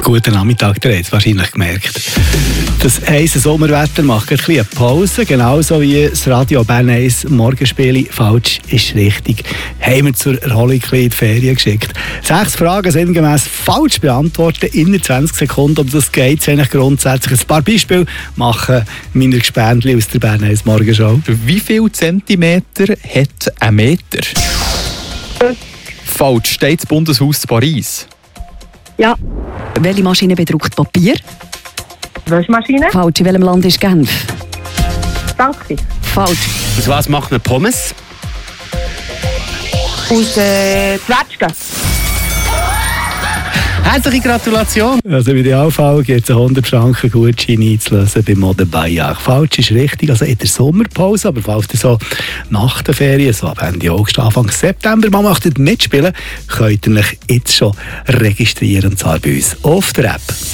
Guten Nachmittag, ihr habt es wahrscheinlich gemerkt. Das heisse Sommerwetter macht ein bisschen eine Pause, genauso wie das Radio Bern 1 Morgenspiel «Falsch ist richtig» haben wir zur Erholung ein bisschen in die Ferien geschickt. 6 Fragen sinngemäß falsch beantworten in 20 Sekunden. Um das geht es eigentlich grundsätzlich. Ein paar Beispiele machen meine Gespendli aus der Bern 1 Morgenshow. Wie viel Zentimeter hat ein Meter? Falsch. Steht das Bundeshaus zu Paris? Ja. Welche Maschine bedruckt Papier? Waschmaschine? Falsch. In welchem Land ist Genf? Danke. Falsch. Aus was macht man Pommes? Aus Zwetschgen. Herzliche Gratulation! Also im Idealfall gibt es einen 100 Franken Gutschein einzulösen bei Mode Bayach. Falsch ist richtig, also in der Sommerpause, aber falls ihr so nach der Ferien, so ab Ende August, Anfang September mal möchtet mitspielen, könnt ihr euch jetzt schon registrieren, und zwar bei uns auf der App.